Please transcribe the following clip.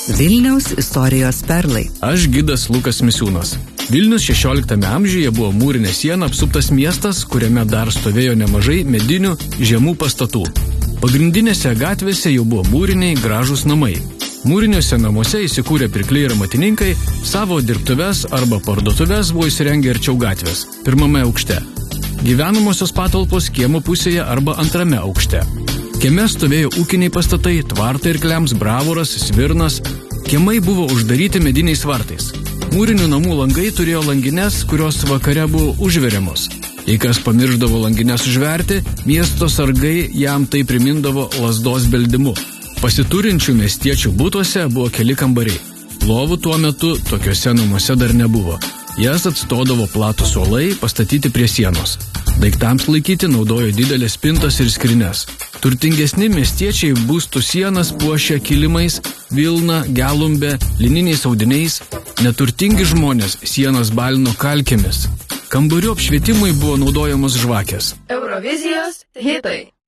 Vilniaus istorijos perlai. Aš gidas Lukas Misiūnas. Vilnius 16 amžiuje buvo mūrinė siena apsuptas miestas, kuriame dar stovėjo nemažai medinių žemų pastatų. Pagrindinėse gatvėse jau buvo mūriniai gražūs namai. Mūriniuose namuose įsikūrę pirkliai ir amatininkai savo dirbtuves arba parduotuves buvo įsirengę arčiau gatvės, pirmame aukšte. Gyvenamosios patalpos kiemo pusėje arba antrame aukšte. Kieme stovėjo ūkiniai pastatai, tvartai arkliams, bravoras, svirnas. Kiemai buvo uždaryti mediniais vartais. Mūrinių namų langai turėjo langines, kurios vakare buvo užveriamos. Jei kas pamirždavo langines užverti, miesto sargai jam tai primindavo lazdos beldimu. Pasiturinčių miestiečių butuose buvo keli kambariai. Lovų tuo metu tokiuose namuose dar nebuvo. Jas atstodavo platų suolai pastatyti prie sienos. Daiktams laikyti naudojo didelės spintas ir skrynes. Turtingesni miestiečiai būstų sienas puošė kilimais, vilna, gelumbe, lininiais audiniais. Neturtingi žmonės sienas balino kalkėmis. Kambarių apšvietimui buvo naudojamos žvakės. Eurovizijos hitai.